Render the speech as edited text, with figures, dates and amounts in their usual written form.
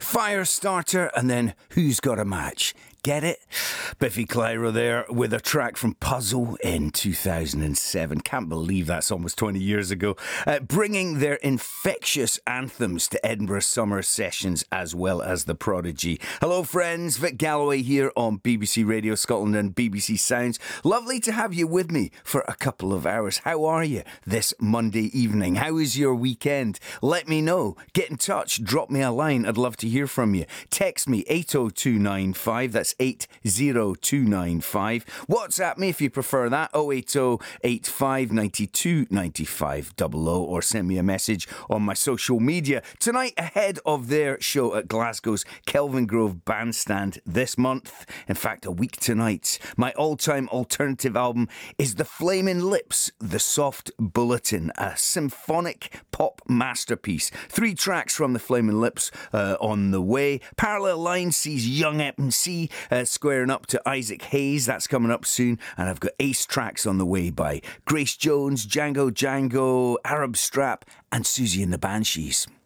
Firestarter, and then Who's Got a Match? Get it? Biffy Clyro there with a track from Puzzle in 2007. Can't believe that's almost 20 years ago. Bringing their infectious anthems to Edinburgh Summer Sessions as well as The Prodigy. Hello friends, Vic Galloway here on BBC Radio Scotland and BBC Sounds. Lovely to have you with me for a couple of hours. How are you this Monday evening? How is your weekend? Let me know. Get in touch. Drop me a line. I'd love to hear from you. Text me 80295. That's 80295. WhatsApp me if you prefer that, 080 85 92 95 00, or send me a message on my social media. Tonight, ahead of their show at Glasgow's Kelvingrove Bandstand this month, in fact a week tonight, my all-time alternative album is The Flaming Lips, The Soft Bulletin, a symphonic pop masterpiece. 3 tracks from The Flaming Lips on the way. Parallel Line sees Young MC squaring up to Isaac Hayes. That's coming up soon. And I've got ace tracks on the way by Grace Jones, Django, Arab Strap and Susie and the Banshees.